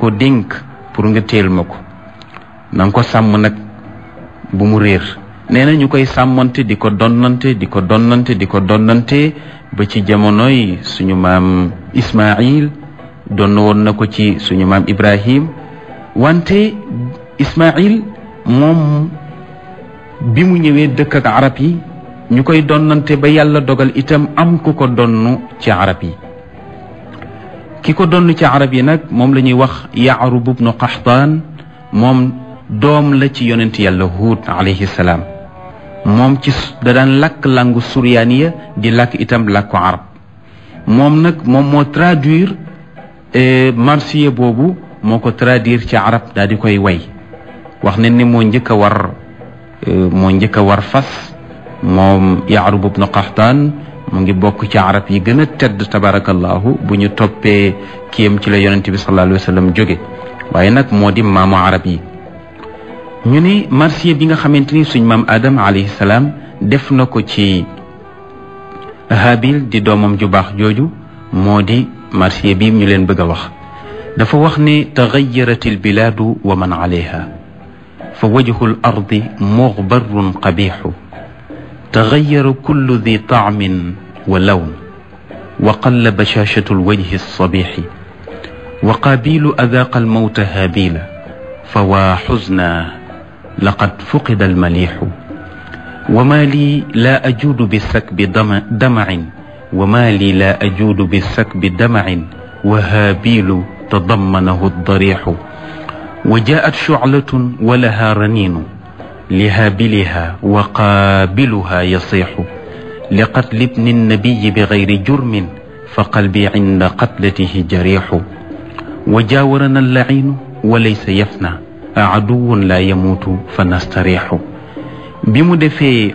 ko dénk pour nga teel ma ko na nga ko sàmm nag bu mu réer nee na ñu koy sàmmante di ko donnante di ko donnante di ko donnante ba ci jamonoy suñu maam Ismaïl donn woon na ko ci suñu maam Ibrahim wante Ismaïl moom bi mu ñëwee dëkk ak arab yi ñu koy donnante ba yàlla dogal itam am ku ko donn ci arab yi ki ko donn ci arab yi nag moom la ñuy wax Yaarub ibnu Qaxtaan moom doom la ci yonent yàlla Huud alayhi salaam moom ci da daan làkk langu suryaaniya di làkk itam làkku arab moom nag moom moo traduire marsiya boobu moo ko traduire ci arab daal di koy way wax ne ni moo njëkk a war fas moom Yaarub ibnu Qaxtaan mu ngi bokk ci arab yi gën a tedd tabarakallahu bu ñu toppee kiyam ci la yonent bi sallallahu alayhi wa sallam jóge waaye nag moo di maamu arab yi ñu ne marsiya bi nga xamante ni suñ maam Adam alayhi salaam def na ko ci Habil di doomam ju baax jooju moo di marsiya bi ñu leen bëgg a wax dafa wax ne taxayarat albilaadu wa man alayha fa wajhu al ardi muxbarun qabixu taxayara kullu di taamin wa lawn wa qalla bashashatu alwajhi alsabixi wa qaabilu adaaqa almawta haabila fa waa xusna laqad fuqida almalixu wa maa lii laa ajuudu bisakbi damacin wa maa lii laa ajuudu bisakbi damacin wa haabilu tadammanahu aldarixu wa jaat shuclatun wa laha raniinu lihaabiliha wa qaabiluha yasixu liqatli ibni nnabiyi bigayri jurmin fa qalbi cinda qatlatihi jarixu wa jaawarana allaciinu wa laysa yafna aduwun laa yamuutu fa nastarixu bi mu defee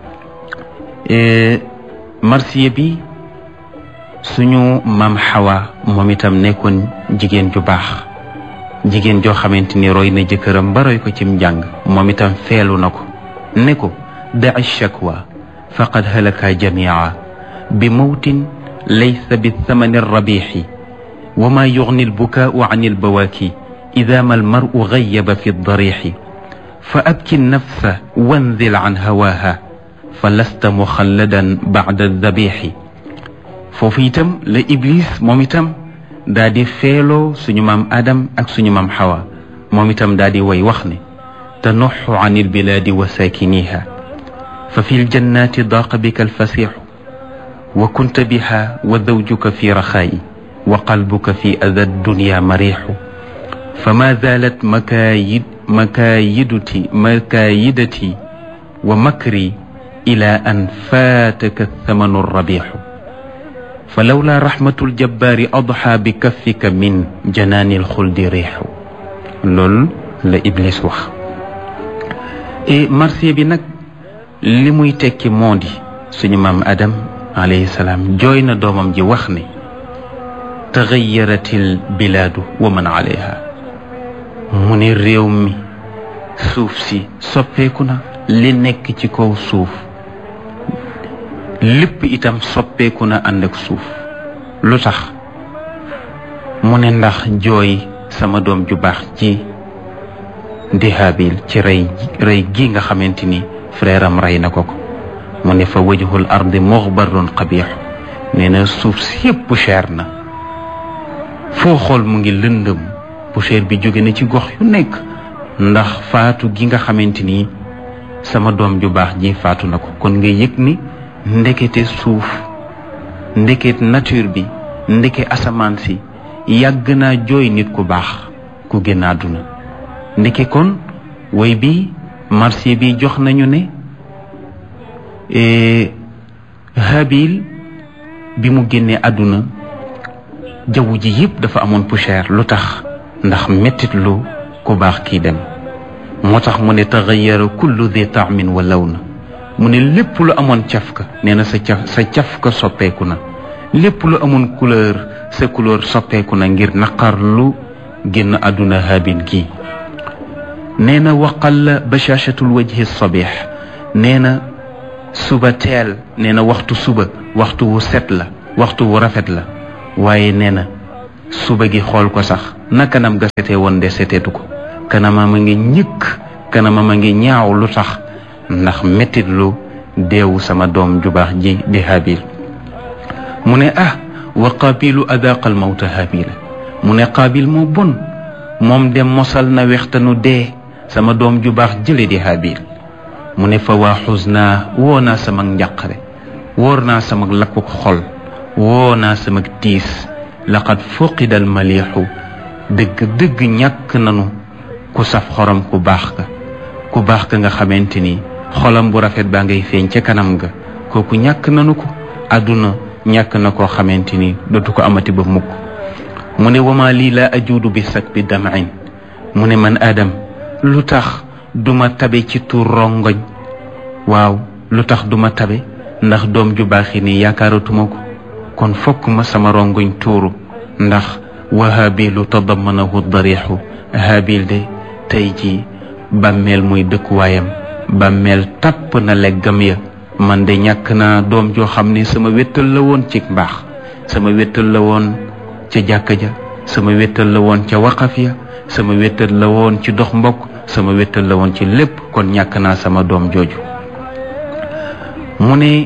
marsiya bi suñu maam Xawa moom itam nekkoon jigéen ju baax jigéen joo xamante ni roy na jëkkëram ba roy ko cim njàng moom itam feelu na ko ne ko daci shakwa faqad halaka jamia bi mawtin laysa bi thamani rabixi wa ma yugni albukaau an albawaaki ida ma almaru gayaba fi darixi fa abki nafsa wanzil an hawaaha fa lasta muxalladan bacda dabixi foofu itam la Iblis moom itam daa di feeloo suñu maam Adam ak suñu maam Xawa moom itam daa di way wax ne tanuxu an albilaadi wa saakiniha fa fi ljannaati daaqa bika alfasixu wa kunta biha wa zawjuka fi raxaayi wa qalbuka fi ada dunya marixu fama zaalat makaayidati wa makri ila an faataka thamanu rabixu fa lawla rahmatul jabbaari adxa bi kaffika min janaanil xuldi riixu loolu la Iblis wax marsiya bi nag li muy tekki moo di suñu maam Adam alayhi salaam jooy na doomam ji wax ne taxayaratil bilaadu wa man alayha mu ne réew mi suuf si soppeeku na li nekk ci kaw suuf lépp itam soppeeku na ànd ak suuf lu tax mu ne ndax jooy sama doom ju baax ji di Haabil ci rey gi nga xamante ni frère am rey na ko mu ne fa wajhul ardi muxbarun qabix nee na suuf si yëpp poussière na foo xool mu ngi lëndëm poussière bi jóge na ci gox yu nekk ndax faatu gi nga xamante ni sama doom ju baax ji faatu na ko kon nga yëg ni ndekete suuf ndeket nature bi ndeke asamaan si yàgg naa jooy nit ku baax ku génn àdduna ndeke kon way bi marsiya bi jox nañu ne Habil bi mu génnee àdduna jaww ji yëpp dafa amoon poussière lu tax ndax mettit lu ku baax kii dem moo tax mu ne taxayara kullu di taamin wa lawna mu ne lépp lu amoon cafka nee na sa cafka soppeeku na lépp lu amoon couleur sa couleur soppeeku na ngir naqar lu génn àdduna Habil kii nee na waqalla bashaashatul wajhi sabih nee na suba teel nee na waxtu suba waxtu wu set la waxtu wu rafet la waaye nee na suba gi xool ko sax na kanam ga setee woon de seteetu ko kanamam a ngi ñëkk kanamam a ngi ñaaw lu tax ndax mettit lu deewu sama doom ju baax ji di Haabil mu ne wa Qaabilu adaaqa al mawta Haabila mu ne Qaabil moo bon moom de mosal na wextanu dee sama doom ju baax jële di Haabil mu ne fa waa xusnaa woo naa sama njàqare wóor naa sama lakkuk xol woo naa sama tiis laqad fuqida al maliixu dëgg ñàkk nanu ku saf xorom ku baax ka nga xamante ni xolam bu rafet baa ngay feeñ ca kanam ga kooku ñàkk nanu ko àdduna ñàkk na koo xamante ni dootu ko amati ba mukk mu ne wama lii laa ajuudu bi sak bi damain mu ne man Adam lu tax duma tabe ci tuur rongoñ waaw lu tax duma tabe ndax doom ju baaxi ni yaakaaratuma ko kon fokk ma sama rongoñ tuuru ndax wa Haabilu tadammanahu darixu Haabil de tey ji bàmmeel muy dëkkuwaayam bàmmeel tapp na leggam ya man de ñàkk naa doom joo xam ne sama wéttal la woon ci mbaax sama wéttal la woon ca jàkka ja sama wéttal la woon ca waqaf ya sama wéttal la woon ci dox mbokk sama wéttal la woon ci lépp kon ñàkk naa sama doom jooju mu ne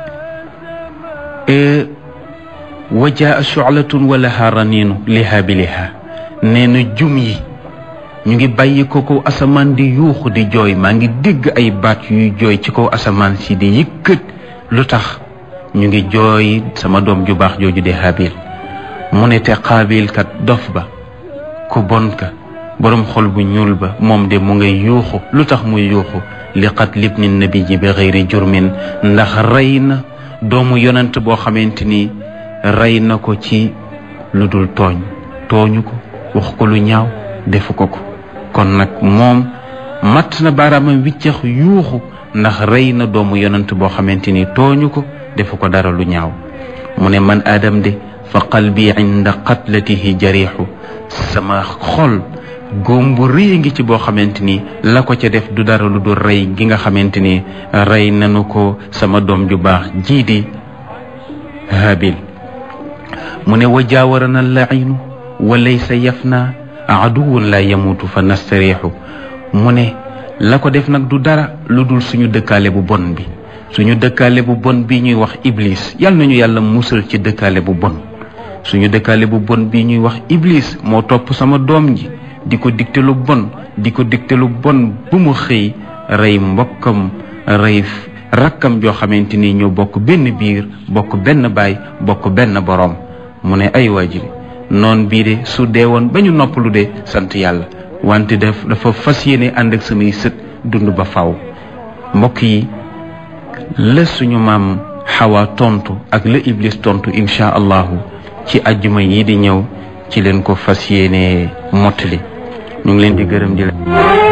wa jaa shu'latun wa laha raniinu li haabiliha nee na jum yi ñu ngi bàyyi ko kaw asamaan di yuuxu di jooy maa ngi dégg ay baat yuy jooy ci kaw asamaan si di yëkkat lu tax ñu ngi jooy sama doom ju baax jooju di Haabil mu ne te Qaabil kat dof ba ku bon ka boroom xol bu ñuul ba moom de mu ngay yuuxu lu tax muy yuuxu li qatli ibni nabiyyi bi ghayri jurmin ndax rey na doomu yonent boo xamante ni rey na ko ci lu dul tooñu ko wax ko lu ñaaw defu ko kon nag moom matt na baaraamam wiccax yuuxu ndax rey na doomu yonent boo xamante ni tooñu ko defu ko dara lu ñaaw mu ne man Adam de fa qalbi inda qatlatihi jariixu sama xol góom bu rëy ngi ci boo xamante ni la ko ca def du dara lu dul rey gi nga xamante ni rey nanu ko sama doom ju baax jii di Haabil mu ne wa jaawarana lainu wa laysa yafna aduwun la yamutu fa nastariixu mu ne la ko def nag du dara lu dul suñu dëkkaale bu bon bi suñu dëkkaale bu bon bi ñuy wax iblis yal nañu yàlla musal ci dëkkaale bu bon suñu dëkkaale bu bon bi ñuy wax iblis moo topp sama doom ji di ko digte lu bon bu mu xëy rey mbokkam rey rakkam joo xamante ni ñoo bokk benn biir bokk benn baay bokk benn boroom mu ne ay waajiri noon bii de su dee woon ba ñu noppalu de sant yàlla wante dafa fas yéene ànd ak samay sët dund ba faw mbokk yi la suñu maam Xawa tontu ak la Iblis tontu insha allahu ci ajjuma yi di ñëw ci leen ko fas yéene mottali ñu ngi leen di gërëm di la